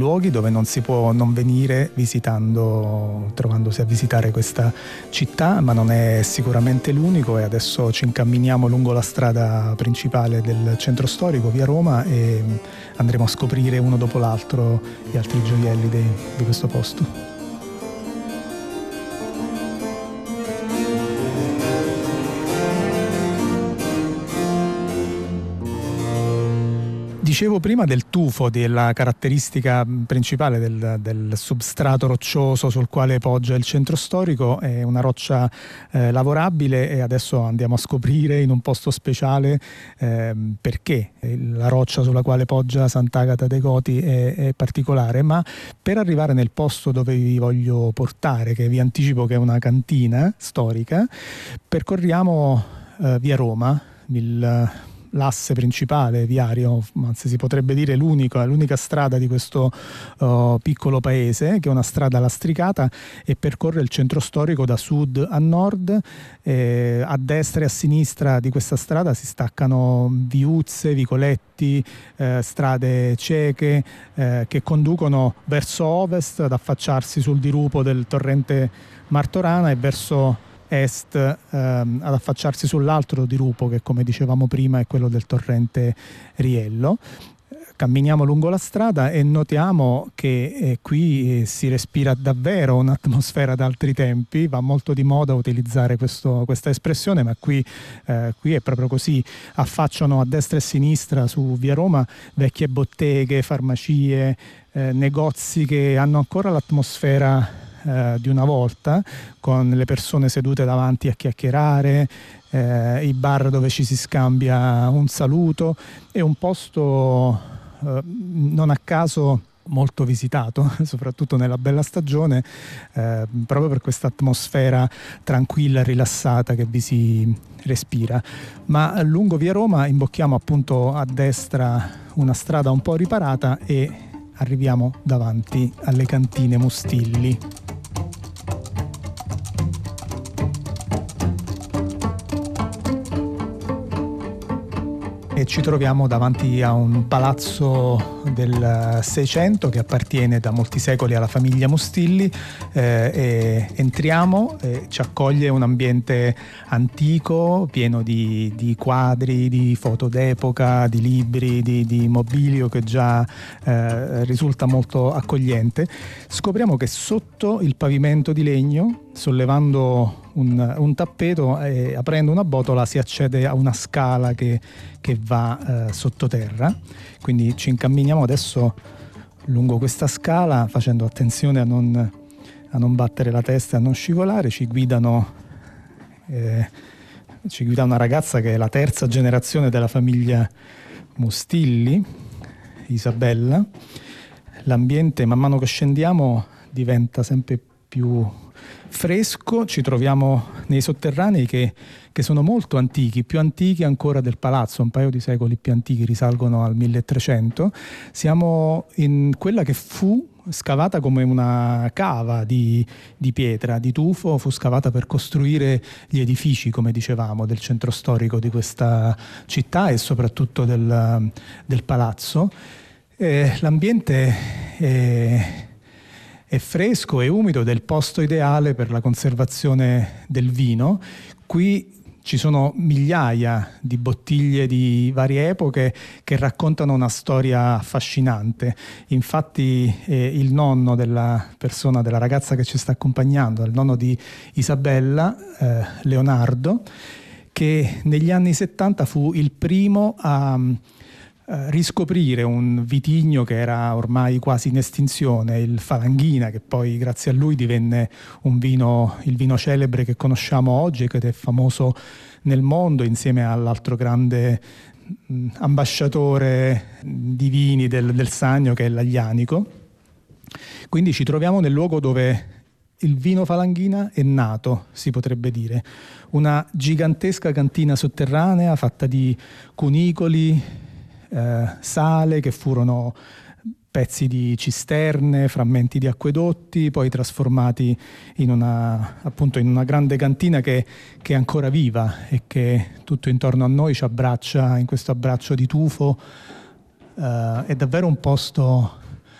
luoghi dove non si può non venire trovandosi a visitare questa città, ma non è sicuramente l'unico, e adesso ci incamminiamo lungo la strada principale del centro storico, via Roma, e andremo a scoprire uno dopo l'altro gli altri gioielli di questo posto. Dicevo prima del tufo, della caratteristica principale del substrato roccioso sul quale poggia il centro storico. È una roccia lavorabile, e adesso andiamo a scoprire in un posto speciale perché la roccia sulla quale poggia Sant'Agata dei Goti è particolare. Ma per arrivare nel posto dove vi voglio portare, che vi anticipo che è una cantina storica, percorriamo via Roma, l'asse principale viario, anzi si potrebbe dire l'unica strada di questo piccolo paese, che è una strada lastricata e percorre il centro storico da sud a nord. A destra e a sinistra di questa strada si staccano viuzze, vicoletti, strade cieche che conducono verso ovest ad affacciarsi sul dirupo del torrente Martorana, e verso est ad affacciarsi sull'altro dirupo, che come dicevamo prima è quello del torrente Riello. Camminiamo lungo la strada e notiamo che qui si respira davvero un'atmosfera d'altri tempi. Va molto di moda utilizzare questa espressione, ma qui è proprio così. Affacciano a destra e a sinistra su via Roma vecchie botteghe, farmacie, negozi che hanno ancora l'atmosfera di una volta, con le persone sedute davanti a chiacchierare, i bar dove ci si scambia un saluto. È un posto non a caso molto visitato, soprattutto nella bella stagione, proprio per questa atmosfera tranquilla e rilassata che vi si respira. Ma lungo via Roma imbocchiamo appunto a destra una strada un po' riparata e arriviamo davanti alle cantine Mustilli. E ci troviamo davanti a un palazzo del Seicento che appartiene da molti secoli alla famiglia Mustilli. E entriamo e ci accoglie un ambiente antico, pieno di quadri, di foto d'epoca, di libri, di mobilio che già risulta molto accogliente. Scopriamo che sotto il pavimento di legno, sollevando un tappeto e aprendo una botola, si accede a una scala che va sottoterra. Quindi ci incamminiamo adesso lungo questa scala, facendo attenzione a non battere la testa e a non scivolare. Ci guida una ragazza che è la terza generazione della famiglia Mustilli, Isabella. L'ambiente, man mano che scendiamo, diventa sempre più fresco. Ci troviamo nei sotterranei che sono molto antichi, più antichi ancora del palazzo, un paio di secoli più antichi, risalgono al 1300. Siamo in quella che fu scavata come una cava di pietra, di tufo. Fu scavata per costruire gli edifici, come dicevamo, del centro storico di questa città e soprattutto del palazzo. L'ambiente è fresco e umido, del posto ideale per la conservazione del vino. Qui ci sono migliaia di bottiglie di varie epoche che raccontano una storia affascinante. Infatti il nonno della ragazza che ci sta accompagnando, il nonno di Isabella, Leonardo, che negli anni 70 fu il primo a riscoprire un vitigno che era ormai quasi in estinzione, il Falanghina, che poi grazie a lui divenne il vino celebre che conosciamo oggi, che è famoso nel mondo insieme all'altro grande ambasciatore di vini del Sannio, che è l'Aglianico. Quindi ci troviamo nel luogo dove il vino Falanghina è nato, si potrebbe dire. Una gigantesca cantina sotterranea fatta di cunicoli, sale che furono pezzi di cisterne, frammenti di acquedotti, poi trasformati in una grande cantina che è ancora viva e che tutto intorno a noi ci abbraccia in questo abbraccio di tufo. È davvero un posto